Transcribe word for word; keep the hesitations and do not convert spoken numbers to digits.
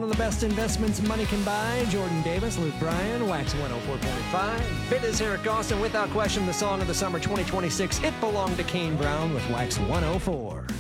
the best investments money can buy. Jordan Davis, Luke Bryan, Wax one oh four point five. It is Eric Austin. Without question, the song of the summer twenty twenty-six. It belonged to Kane Brown with Wax one oh four.